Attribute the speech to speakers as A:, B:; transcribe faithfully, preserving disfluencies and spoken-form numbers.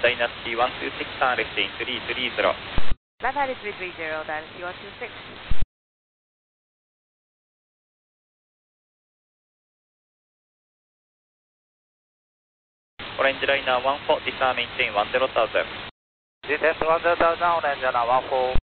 A: Dynasty one two six on lifting three three zero.
B: Left headed three three zero, Dynasty one two six.
A: Orange liner one four, disarm maintain one zero thousand.
C: Detect one zero thousand, orange liner one four.